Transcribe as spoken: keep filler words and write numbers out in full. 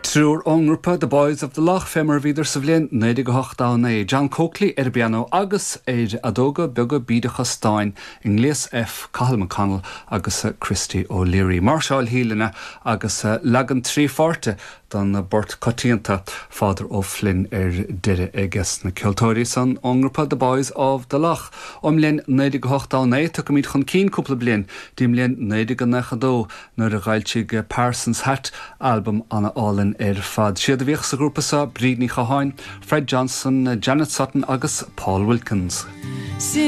Trúr óngrúpa The Boys of the Loch fémar víidir sa bhliain nadig go hochtána John Coakley ar piano agus éir adóga bega bídecha Stein in Ngléas F. Cathal McConnell agus Christy O'Leary. Marshall Hílena agus legan trí forte don Burt Cotíanta Father O'Flynn ar dire agus na Kiltóirí san óngrúpa The Boys of the Loch. Omlíonn nadig go hochtána tu go míad chun cín cúpla bliain dímlíonn nadig go nachadó nuair a ghailteigh Parsons Hat album anna álinn ar fad. Siad a bhíoch sa grúpa sa Brídní Chaháin, Fred Johnson, Janet Sutton agus Paul Wilkins.